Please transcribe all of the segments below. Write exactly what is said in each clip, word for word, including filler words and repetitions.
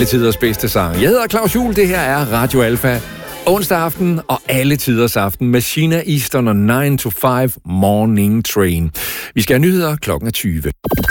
Alle tiders bedste sang. Jeg hedder Claus Juhl, det her er Radio Alfa. Onsdag aften og alle tiders aften med Sheena Easton og nine to five Morning Train. Vi skal have nyheder klokken tyve.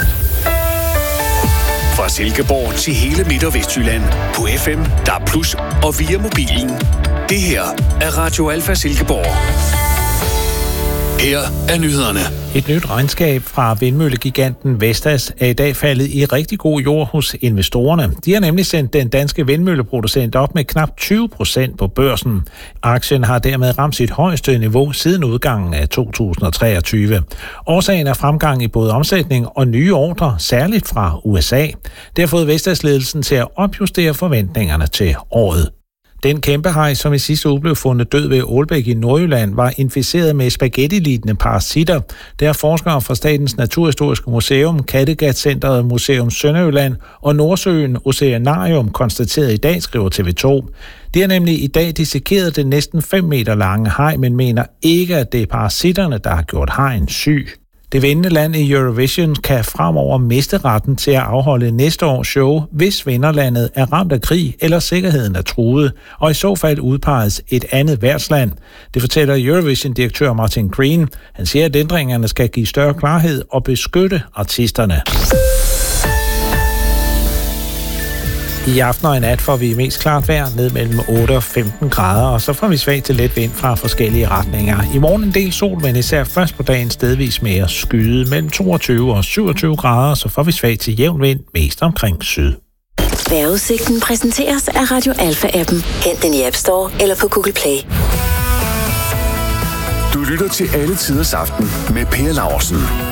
Fra Silkeborg til hele Midt- og Vestjylland på F M, D A B plus, og via mobilen. Det her er Radio Alfa Silkeborg. Her er nyhederne. Et nyt regnskab fra vindmøllegiganten Vestas er i dag faldet i rigtig god jord hos investorerne. De har nemlig sendt den danske vindmølleproducent op med knap tyve procent på børsen. Aktien har dermed ramt sit højeste niveau siden udgangen af to tusind og treogtyve. Årsagen er fremgang i både omsætning og nye ordrer, særligt fra U S A. Det har fået Vestas-ledelsen til at opjustere forventningerne til året. Den kæmpehaj, som i sidste uge blev fundet død ved Ålbæk i Nordjylland, var inficeret med spaghetti-lignende parasitter. Det har forskere fra Statens Naturhistoriske Museum, Kattegat-centret Museum Sønderjylland og Nordsøen Oceanarium konstateret i dag, skriver T V to. De har nemlig i dag dissekeret den næsten fem meter lange haj, men mener ikke, at det er parasitterne, der har gjort hajen syg. Det vindende land i Eurovision kan fremover miste retten til at afholde næste års show, hvis vinderlandet er ramt af krig eller sikkerheden er truet, og i så fald udpeges et andet værtsland. Det fortæller Eurovision-direktør Martin Green. Han siger, at ændringerne skal give større klarhed og beskytte artisterne. I aften og i nat får vi mest klart vejr ned mellem otte og femten grader, og så får vi svag til let vind fra forskellige retninger. I morgen en del sol, men især først på dagen stedvis mere skyde mellem toogtyve og syvogtyve grader, så får vi svag til jævn vind mest omkring syd. Vejrudsigten præsenteres af Radio Alfa-appen. Hent den i App Store eller på Google Play. Du lytter til Alle tiders aften med Per Laursen.